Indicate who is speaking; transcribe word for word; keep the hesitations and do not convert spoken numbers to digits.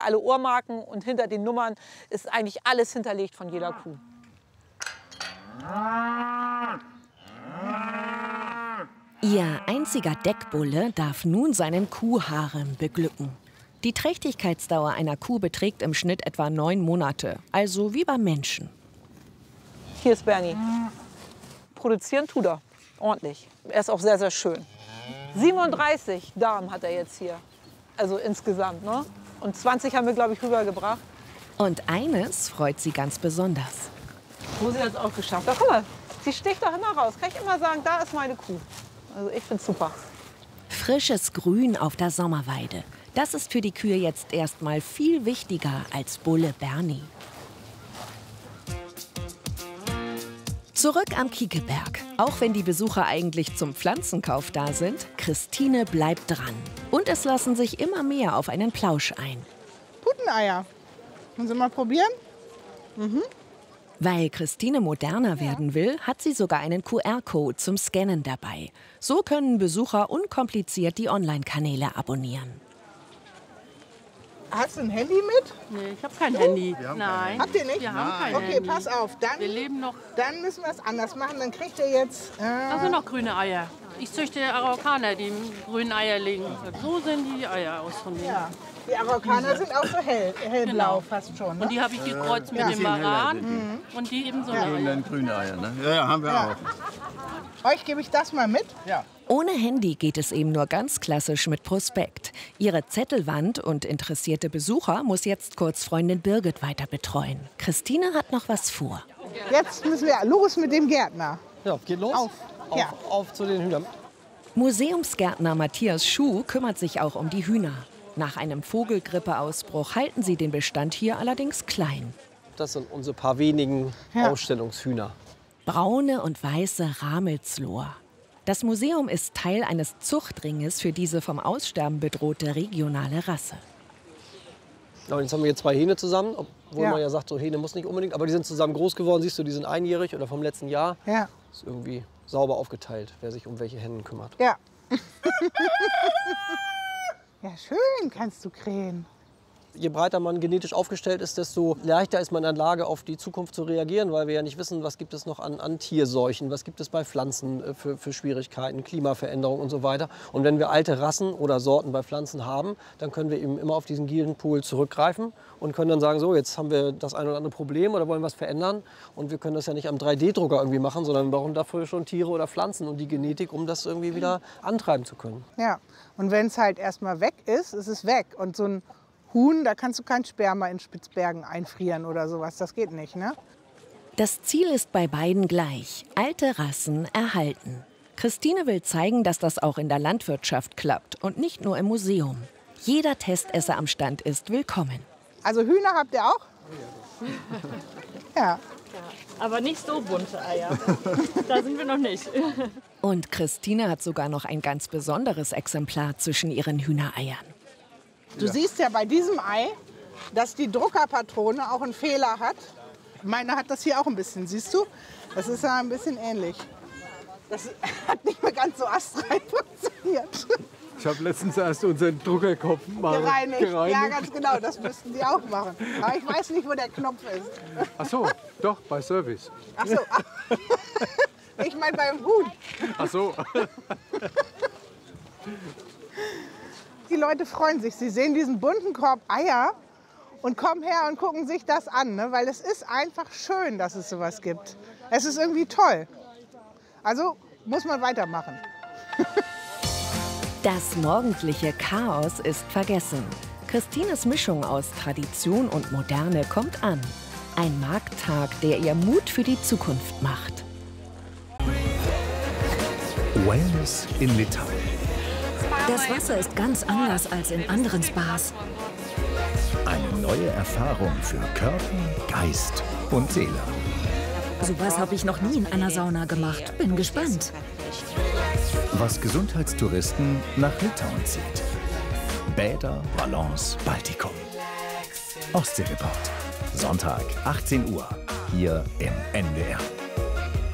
Speaker 1: Alle Ohrmarken und hinter den Nummern ist eigentlich alles hinterlegt von jeder Kuh.
Speaker 2: Ihr einziger Deckbulle darf nun seinen Kuhharem beglücken. Die Trächtigkeitsdauer einer Kuh beträgt im Schnitt etwa neun Monate, also wie beim Menschen.
Speaker 1: Hier ist Bernie. Produzieren tut er, ordentlich. Er ist auch sehr, sehr schön. siebenunddreißig Damen hat er jetzt hier, also insgesamt, ne? Und zwanzig haben wir, glaube ich, rübergebracht.
Speaker 2: Und eines freut sie ganz besonders.
Speaker 1: Wo sie das auch geschafft hat. Guck mal, sie sticht doch immer raus. Kann ich immer sagen, da ist meine Kuh. Also ich finde es super.
Speaker 2: Frisches Grün auf der Sommerweide. Das ist für die Kühe jetzt erstmal viel wichtiger als Bulle Bernie. Zurück am Kiekeberg. Auch wenn die Besucher eigentlich zum Pflanzenkauf da sind, Christine bleibt dran. Und es lassen sich immer mehr auf einen Plausch ein.
Speaker 3: Puteneier. Wollen Sie mal probieren? Mhm.
Speaker 2: Weil Christine moderner werden will, hat sie sogar einen Q R-Code zum Scannen dabei. So können Besucher unkompliziert die Online-Kanäle abonnieren.
Speaker 3: Hast du ein Handy mit?
Speaker 4: Nee, ich habe kein Handy.
Speaker 3: Nein. Habt ihr nicht?
Speaker 4: Wir haben kein
Speaker 3: okay,
Speaker 4: Handy.
Speaker 3: Pass auf. Dann,
Speaker 4: wir leben noch.
Speaker 3: Dann müssen wir es anders machen. Dann kriegt ihr jetzt... Äh,
Speaker 4: Das sind noch grüne Eier. Ich züchte Araukaner, die grünen Eier legen. So sehen die Eier aus von denen.
Speaker 3: Ja. Die Araukaner sind auch so hell, hellblau
Speaker 4: Genau.
Speaker 3: fast schon. Ne?
Speaker 4: Und die habe ich gekreuzt mit
Speaker 3: ja.
Speaker 4: dem Maran mhm. und die eben so
Speaker 5: Ja.
Speaker 4: Eier.
Speaker 5: Dann grüne Eier, ne? Ja, ja, haben wir
Speaker 3: Ja.
Speaker 5: auch.
Speaker 3: Euch gebe ich das mal mit.
Speaker 5: Ja.
Speaker 2: Ohne Handy geht es eben nur ganz klassisch mit Prospekt. Ihre Zettelwand und interessierte Besucher muss jetzt kurz Freundin Birgit weiter betreuen. Christine hat noch was vor.
Speaker 3: Jetzt müssen wir los mit dem Gärtner.
Speaker 6: Ja, geht los.
Speaker 3: Auf.
Speaker 6: Auf,
Speaker 3: Ja.
Speaker 6: auf zu den Hühnern.
Speaker 2: Museumsgärtner Matthias Schuh kümmert sich auch um die Hühner. Nach einem Vogelgrippeausbruch halten sie den Bestand hier allerdings klein.
Speaker 6: Das sind unsere paar wenigen
Speaker 3: Ja.
Speaker 6: Ausstellungshühner.
Speaker 2: Braune und weiße Ramelsloher. Das Museum ist Teil eines Zuchtringes für diese vom Aussterben bedrohte regionale Rasse.
Speaker 6: Ja, und jetzt haben wir hier zwei Hähne zusammen, obwohl
Speaker 3: Ja.
Speaker 6: man ja sagt, so Hähne muss nicht unbedingt, aber die sind zusammen groß geworden. Siehst du, die sind einjährig oder vom letzten Jahr.
Speaker 3: Ja.
Speaker 6: Ist irgendwie sauber aufgeteilt, wer sich um welche Hennen kümmert.
Speaker 3: Ja. Ja, schön kannst du krähen.
Speaker 6: Je breiter man genetisch aufgestellt ist, desto leichter ist man in der Lage, auf die Zukunft zu reagieren, weil wir ja nicht wissen, was gibt es noch an, an Tierseuchen, was gibt es bei Pflanzen äh, für, für Schwierigkeiten, Klimaveränderungen und so weiter. Und wenn wir alte Rassen oder Sorten bei Pflanzen haben, dann können wir eben immer auf diesen Genpool zurückgreifen und können dann sagen, so, jetzt haben wir das ein oder andere Problem oder wollen was verändern. Und wir können das ja nicht am drei D Drucker irgendwie machen, sondern wir brauchen dafür schon Tiere oder Pflanzen und die Genetik, um das irgendwie wieder antreiben zu können.
Speaker 3: Ja. Und wenn es halt erstmal weg ist, ist es weg. Und so ein Huhn, da kannst du kein Sperma in Spitzbergen einfrieren oder sowas. Das geht nicht, ne?
Speaker 2: Das Ziel ist bei beiden gleich: alte Rassen erhalten. Christine will zeigen, dass das auch in der Landwirtschaft klappt und nicht nur im Museum. Jeder Testesser am Stand ist willkommen.
Speaker 3: Also Hühner habt ihr auch? Ja.
Speaker 4: Aber nicht so bunte Eier. Da sind wir noch nicht.
Speaker 2: Und Christine hat sogar noch ein ganz besonderes Exemplar zwischen ihren Hühnereiern.
Speaker 3: Du siehst ja bei diesem Ei, dass die Druckerpatrone auch einen Fehler hat. Meine hat das hier auch ein bisschen, siehst du? Das ist ja ein bisschen ähnlich. Das hat nicht mehr ganz so astrein funktioniert.
Speaker 7: Ich habe letztens erst unseren Druckerkopf mal
Speaker 3: Gereinigt.
Speaker 7: gereinigt.
Speaker 3: Ja, ganz genau, das müssten die auch machen. Aber ich weiß nicht, wo der Knopf ist.
Speaker 7: Ach so, doch, bei Service.
Speaker 3: Ach so. Ich meine beim Huhn.
Speaker 7: Ach so.
Speaker 3: Die Leute freuen sich. Sie sehen diesen bunten Korb Eier und kommen her und gucken sich das an. Ne? Weil es ist einfach schön, dass es sowas gibt. Es ist irgendwie toll. Also muss man weitermachen.
Speaker 2: Das morgendliche Chaos ist vergessen. Christines Mischung aus Tradition und Moderne kommt an. Ein Markttag, der ihr Mut für die Zukunft macht.
Speaker 8: Wellness in Litauen.
Speaker 9: Das Wasser ist ganz anders als in anderen Spas.
Speaker 8: Eine neue Erfahrung für Körper, Geist und Seele.
Speaker 9: Sowas habe ich noch nie in einer Sauna gemacht. Bin gespannt.
Speaker 8: Was Gesundheitstouristen nach Litauen zieht. Bäder, Balance, Baltikum. Ostsee-Report. Sonntag, achtzehn Uhr. Hier im N D R.